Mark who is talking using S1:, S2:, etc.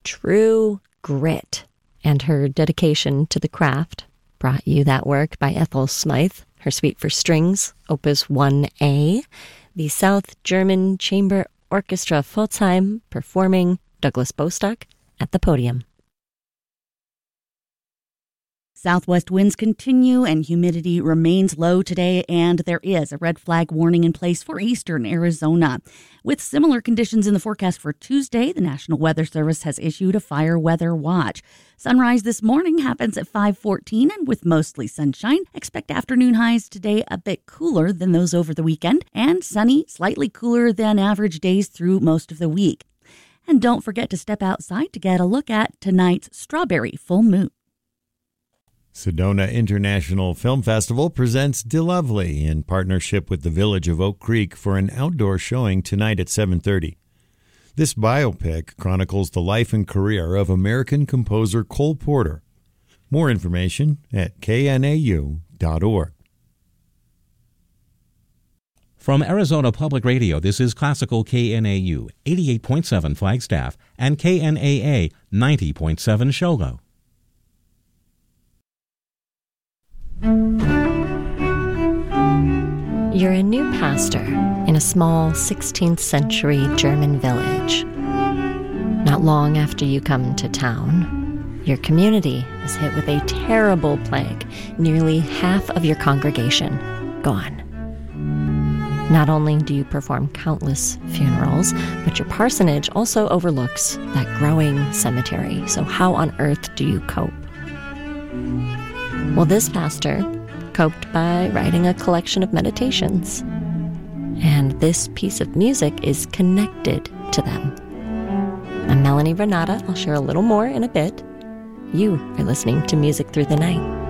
S1: True Grit. And her dedication to the craft brought you that work by Ethel Smythe, her Suite for Strings, Opus 1A, the South German Chamber Orchestra Pforzheim performing Douglas Bostock at the podium.
S2: Southwest winds continue and humidity remains low today, and there is a red flag warning in place for eastern Arizona. With similar conditions in the forecast for Tuesday, the National Weather Service has issued a fire weather watch. Sunrise this morning happens at 5:14, and with mostly sunshine, expect afternoon highs today a bit cooler than those over the weekend, and sunny, slightly cooler than average days through most of the week. And don't forget to step outside to get a look at tonight's strawberry full moon.
S3: Sedona International Film Festival presents DeLovely in partnership with the Village of Oak Creek for an outdoor showing tonight at 7:30. This biopic chronicles the life and career of American composer Cole Porter. More information at knau.org.
S4: From Arizona Public Radio, this is Classical KNAU 88.7 Flagstaff and KNAA 90.7 Shogo.
S1: You're a new pastor in a small 16th century German village. Not long after you come to town, your community is hit with a terrible plague. Nearly half of your congregation gone. Not only do you perform countless funerals, but your parsonage also overlooks that growing cemetery. So how on earth do you cope? Well, this pastor coped by writing a collection of meditations. And this piece of music is connected to them. I'm Melanie Renata. I'll share a little more in a bit. You are listening to Music Through the Night.